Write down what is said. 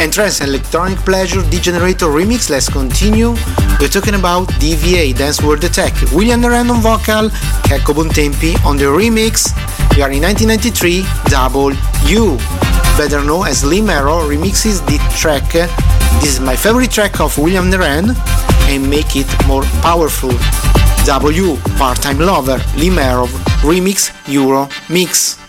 And trance electronic pleasure Degenerator remix, let's continue. We're talking about DVA, Dance World Attack. William Duran on vocal, Checco Bontempi on the remix. We are in 1993, Double U, better known as Lee Merrow, remixes the track. This is my favorite track of William Duran and make it more powerful. W, Part-Time Lover, Lee Merrow, remix, Euro Mix.